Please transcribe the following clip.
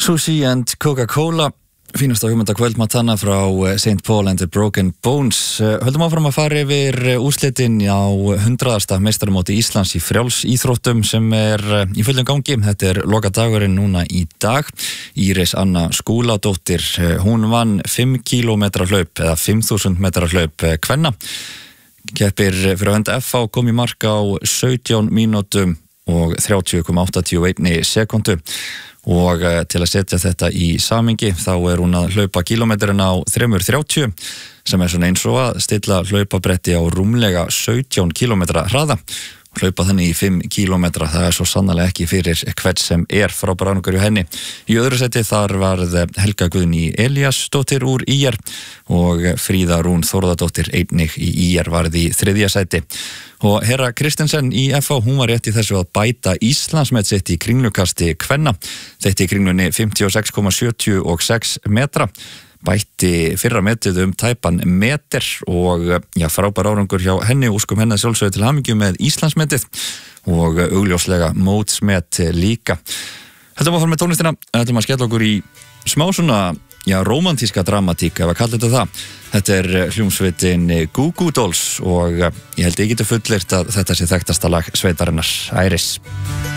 Susie and Coca-Cola, fínasta hugmyndakvöld Matana frá St. Paul and the Broken Bones. Höldum áfram að fara yfir úrslitin á 100. meistaramóti Íslands í frjálsíþróttum sem í fullum gangi. Þetta lokadagurinn núna í dag. Íris Anna Skúladóttir, hún vann 5 km hlaup eða 5000 metra hlaup kvenna. Keppir fyrir hönd FH kom í mark á 17 mínútum og 30,81 sekundu. Og til að setja þetta í samhengi þá hún að hlaupa kílómetrin á 3:30 sem svona eins og að stilla hlaupabretti á rúmlega 17 km hraða og hlaupa þannig í 5 km. Það svo sannarlega ekki fyrir hvert sem frábær árangur hjá henni. Í öðru seti þar varð Helga Guðný Elíasdóttir úr ÍR og Fríða Rún Þórðardóttir einnig í ÍR varð í 3. seti. Og Hera Kristensen í FH, hún var rétt í þessu að bæta Íslandsmet sitt í kringlukasti kvenna. Þetta í kringlunni 56,76 metra. Bætti fyrra metið tæpan meter og frábær árangur hjá henni. Óskum henni sjálfsögðu til hamingju með Íslandsmetið og augljóslega mótsmet líka. Þetta var að fara með tónlistina. Þetta að skella okkur í smá svona rómantíska dramatík, ef að kalla þetta það. Þetta hljómsveitin Goo Goo Dolls og ég held ég geti fullyrt að þetta sé þekktasta lag sveitarinnar, Iris.